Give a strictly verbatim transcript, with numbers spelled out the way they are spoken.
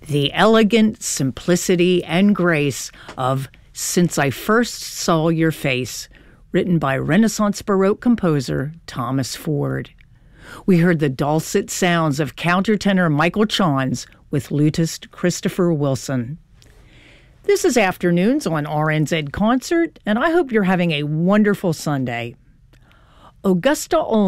the elegant simplicity and grace of Since I First Saw Your Face, written by Renaissance Baroque composer Thomas Ford. We heard the dulcet sounds of countertenor Michael Chons with lutist Christopher Wilson. This is Afternoons on R N Z Concert, and I hope you're having a wonderful Sunday. Augusta